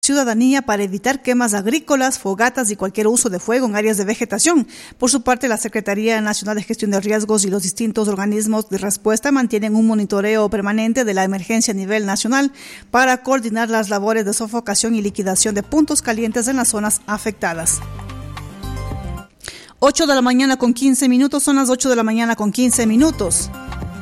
ciudadanía para evitar quemas agrícolas, fogatas y cualquier uso de fuego en áreas de vegetación. Por su parte, la Secretaría Nacional de Gestión de Riesgos y los distintos organismos de respuesta mantienen un monitoreo permanente de la emergencia a nivel nacional para coordinar las labores de sofocación y liquidación de puntos calientes en las zonas afectadas. 8 de la mañana con 15 minutos, son las 8 de la mañana con 15 minutos.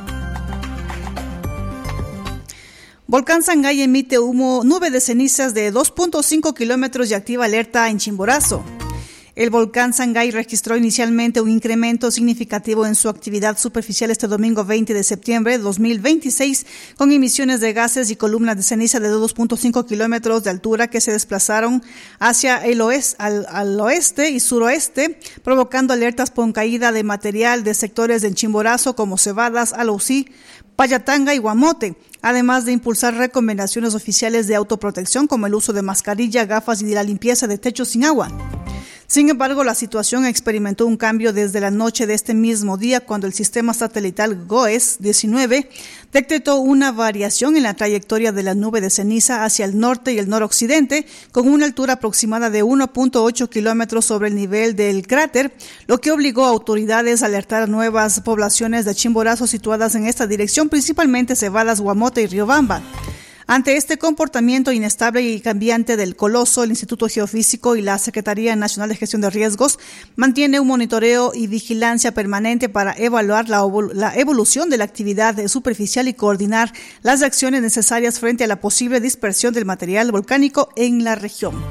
Volcán Sangay emite humo, nube de cenizas de 2.5 kilómetros y activa alerta en Chimborazo. El volcán Sangay registró inicialmente un incremento significativo en su actividad superficial este domingo 20 de septiembre de 2026, con emisiones de gases y columnas de ceniza de 2.5 kilómetros de altura que se desplazaron hacia el oeste, al oeste y suroeste, provocando alertas por caída de material de sectores de Chimborazo como Cebadas, Alousí, Payatanga y Guamote, además de impulsar recomendaciones oficiales de autoprotección como el uso de mascarilla, gafas y de la limpieza de techos sin agua. Sin embargo, la situación experimentó un cambio desde la noche de este mismo día cuando el sistema satelital GOES-19 detectó una variación en la trayectoria de la nube de ceniza hacia el norte y el noroccidente con una altura aproximada de 1.8 kilómetros sobre el nivel del cráter, lo que obligó a autoridades a alertar a nuevas poblaciones de Chimborazo situadas en esta dirección, principalmente Cebadas, Guamote y Riobamba. Ante este comportamiento inestable y cambiante del coloso, el Instituto Geofísico y la Secretaría Nacional de Gestión de Riesgos mantiene un monitoreo y vigilancia permanente para evaluar la evolución de la actividad superficial y coordinar las acciones necesarias frente a la posible dispersión del material volcánico en la región.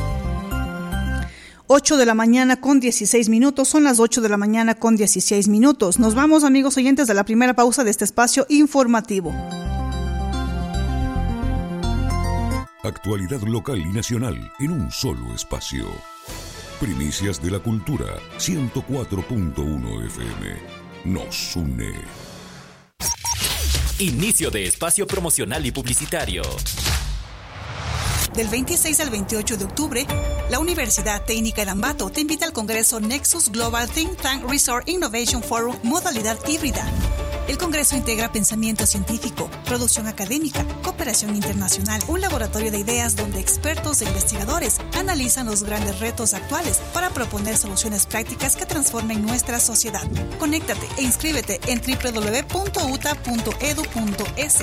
8 de la mañana con 16 minutos, son las 8 de la mañana con 16 minutos. Nos vamos, amigos oyentes, a la primera pausa de este espacio informativo. Actualidad local y nacional en un solo espacio. Primicias de la Cultura, 104.1 FM. Nos une. Inicio de espacio promocional y publicitario. Del 26 al 28 de octubre, la Universidad Técnica de Ambato te invita al Congreso Nexus Global Think Tank Resort Innovation Forum modalidad híbrida. El Congreso integra pensamiento científico, producción académica, cooperación internacional, un laboratorio de ideas donde expertos e investigadores analizan los grandes retos actuales para proponer soluciones prácticas que transformen nuestra sociedad. Conéctate e inscríbete en www.uta.edu.es.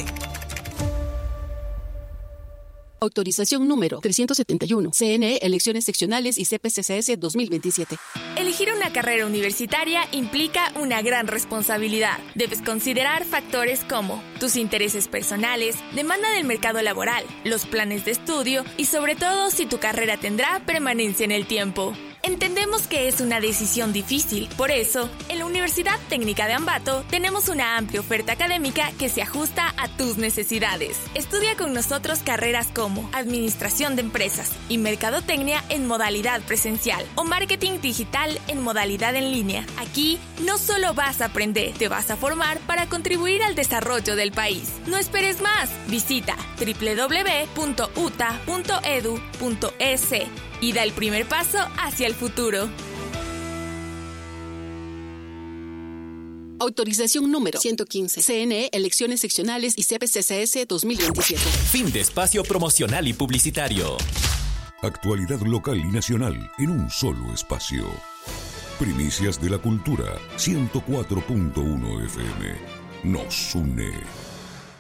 Autorización número 371. CNE, Elecciones Seccionales y CPCCS 2027. Elegir una carrera universitaria implica una gran responsabilidad. Debes considerar factores como tus intereses personales, demanda del mercado laboral, los planes de estudio y sobre todo si tu carrera tendrá permanencia en el tiempo. Entendemos que es una decisión difícil, por eso, en la Universidad Técnica de Ambato tenemos una amplia oferta académica que se ajusta a tus necesidades. Estudia con nosotros carreras como Administración de Empresas y Mercadotecnia en modalidad presencial o Marketing Digital en modalidad en línea. Aquí no solo vas a aprender, te vas a formar para contribuir al desarrollo del país. No esperes más, visita www.uta.edu.es y da el primer paso hacia el futuro. Autorización número 115. CNE, Elecciones Seccionales y CPCCS 2027. Fin de espacio promocional y publicitario. Actualidad local y nacional en un solo espacio. Primicias de la Cultura, 104.1 FM. Nos une.